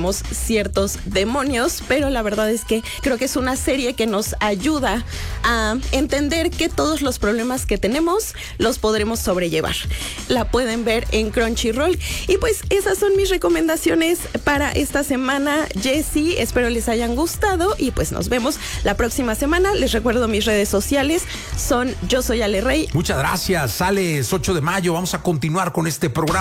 tenemos ciertos demonios, pero la verdad es que creo que es una serie que nos ayuda a entender que todos los problemas que tenemos los podremos sobrellevar. La pueden ver en Crunchyroll. Y pues esas son mis recomendaciones para esta semana, Jessy. Espero les hayan gustado y pues nos vemos la próxima semana. Les recuerdo mis redes sociales son Yo Soy Ale Rey. Muchas gracias, Ale. 8 de mayo. Vamos a continuar con este programa.